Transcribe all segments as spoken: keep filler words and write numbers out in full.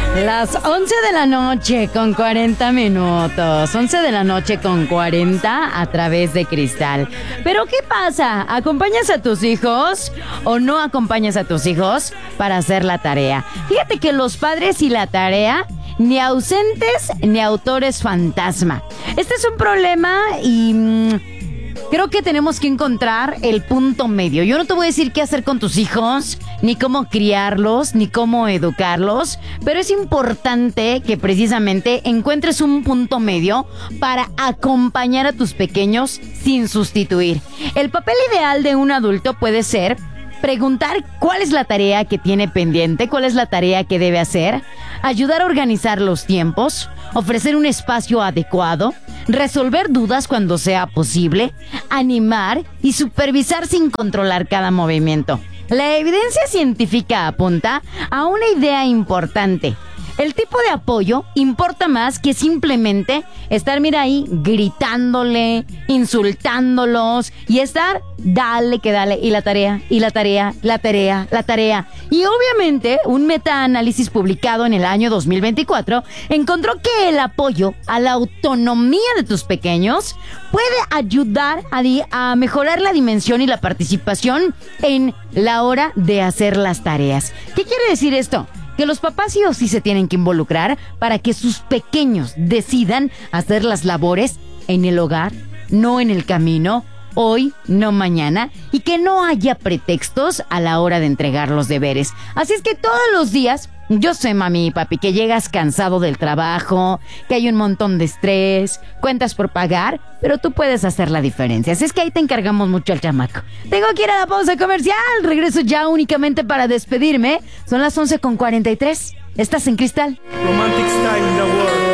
Las once de la noche con cuarenta minutos. once de la noche con cuarenta a través de Cristal. Pero ¿qué pasa? ¿Acompañas a tus hijos o no acompañas a tus hijos para hacer la tarea? Fíjate que los padres y la tarea, ni ausentes ni autores fantasma. Este es un problema y mmm, creo que tenemos que encontrar el punto medio. Yo no te voy a decir qué hacer con tus hijos, ni cómo criarlos, ni cómo educarlos, pero es importante que precisamente encuentres un punto medio para acompañar a tus pequeños sin sustituir. El papel ideal de un adulto puede ser preguntar cuál es la tarea que tiene pendiente, cuál es la tarea que debe hacer, ayudar a organizar los tiempos, ofrecer un espacio adecuado, resolver dudas cuando sea posible, animar y supervisar sin controlar cada movimiento. La evidencia científica apunta a una idea importante. El tipo de apoyo importa más que simplemente estar, mira ahí, gritándole, insultándolos y estar, dale que dale, y la tarea, y la tarea, la tarea, la tarea. Y obviamente, un metaanálisis publicado en el año dos mil veinticuatro encontró que el apoyo a la autonomía de tus pequeños puede ayudar a, di- a mejorar la dimensión y la participación en la hora de hacer las tareas. ¿Qué quiere decir esto? Que los papás sí o sí se tienen que involucrar para que sus pequeños decidan hacer las labores en el hogar, no en el camino, hoy, no mañana, y que no haya pretextos a la hora de entregar los deberes. Así es que todos los días, yo sé, mami y papi, que llegas cansado del trabajo, que hay un montón de estrés, cuentas por pagar, pero tú puedes hacer la diferencia. Así es que ahí te encargamos mucho al chamaco. Tengo que ir a la pausa comercial. Regreso ya únicamente para despedirme. Son las once con cuarenta y tres. Estás en Cristal. Romantic Style in the World.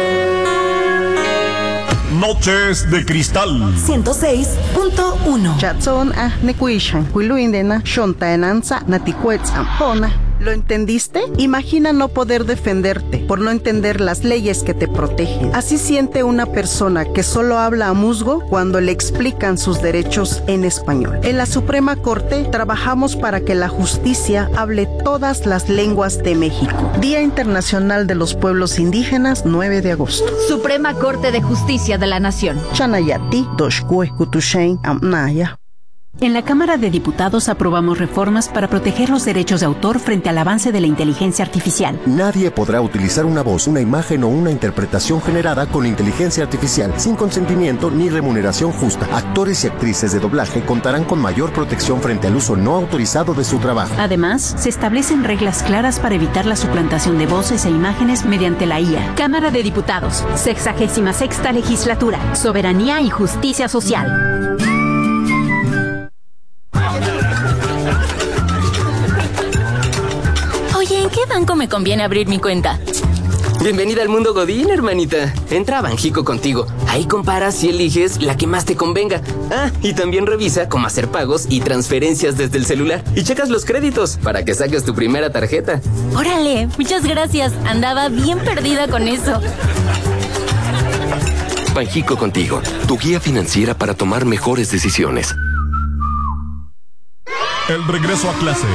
Noches de Cristal. ciento seis punto uno. Chatson ah nekuishan huiluindena shontaenanza naticuetzam. ¿Lo entendiste? Imagina no poder defenderte por no entender las leyes que te protegen. Así siente una persona que solo habla a musgo cuando le explican sus derechos en español. En la Suprema Corte trabajamos para que la justicia hable todas las lenguas de México. Día Internacional de los Pueblos Indígenas, nueve de agosto. Suprema Corte de Justicia de la Nación. Chanayati, Doshkue, Kutushain, Amnaya. En la Cámara de Diputados aprobamos reformas para proteger los derechos de autor frente al avance de la inteligencia artificial. Nadie podrá utilizar una voz, una imagen o una interpretación generada con inteligencia artificial sin consentimiento ni remuneración justa. Actores y actrices de doblaje contarán con mayor protección frente al uso no autorizado de su trabajo. Además, se establecen reglas claras para evitar la suplantación de voces e imágenes mediante la I A. Cámara de Diputados, sexagésima sexta legislatura, Soberanía y Justicia Social. Oye, ¿en qué banco me conviene abrir mi cuenta? Bienvenida al mundo Godín, hermanita. Entra a Banjico contigo. Ahí comparas y eliges la que más te convenga. Ah, y también revisa cómo hacer pagos y transferencias desde el celular. Y checas los créditos para que saques tu primera tarjeta. Órale, muchas gracias. Andaba bien perdida con eso. Banjico contigo, tu guía financiera para tomar mejores decisiones. El regreso a clases.